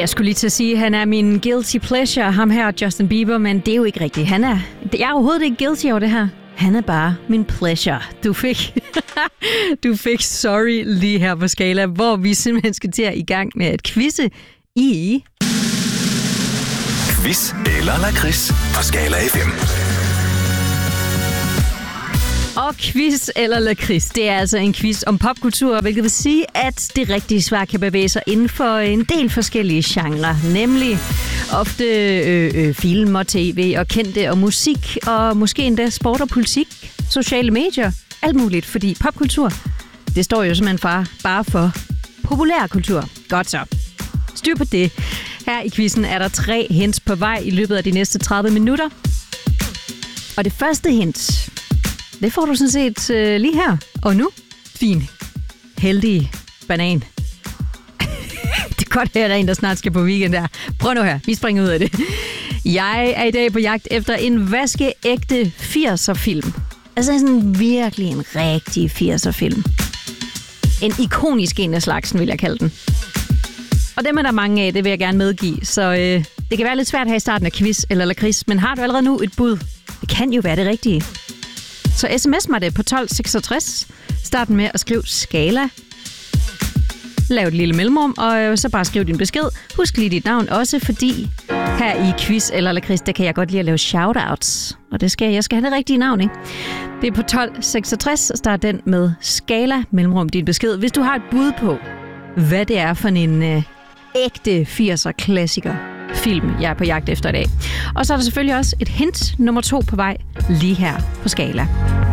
Jeg skulle lige til at sige, at han er min guilty pleasure, ham her, Justin Bieber, men det er jo ikke rigtigt. Jeg er overhovedet ikke guilty over det her. Han er bare min pleasure. Du fik sorry lige her på Skala, hvor vi simpelthen skal til at i gang med at quizze i... Quiz eller lakrids på Skala FM. Og quiz eller lakrids, det er altså en quiz om popkultur, hvilket vil sige, at det rigtige svar kan bevæge sig inden for en del forskellige genrer, nemlig ofte film og tv og kendte og musik, og måske endda sport og politik, sociale medier, alt muligt, fordi popkultur, det står jo simpelthen bare for populærkultur. Godt så. Styr på det. Her i quizzen er der 3 hints på vej i løbet af de næste 30 minutter. Og det første hint, det får du sådan set lige her. Og nu, fin, heldig banan. Det er godt, at der er en, der snart skal på weekend der. Prøv nu her, vi springer ud af det. Jeg er i dag på jagt efter en vaskeægte 80'er-film. Altså sådan virkelig en rigtig 80'er-film. En ikonisk en af slagsen, vil jeg kalde den. Og dem er der mange af, det vil jeg gerne medgive. Så det kan være lidt svært her i starten af quiz eller lakrids, men har du allerede nu et bud? Det kan jo være det rigtige. Så sms mig det på 1266. Start med at skrive Skala. Lav et lille mellemrum, og så bare skriv din besked. Husk lige dit navn også, fordi her i quiz eller lakrids, der kan jeg godt lide at lave shoutouts. Og jeg skal have det rigtige navn, ikke? Det er på 1266. Start den med Skala, mellemrum din besked. Hvis du har et bud på, hvad det er for en ægte 80'er-klassiker film, jeg er på jagt efter i dag. Og så er der selvfølgelig også et hint nummer 2 på vej lige her på Skala.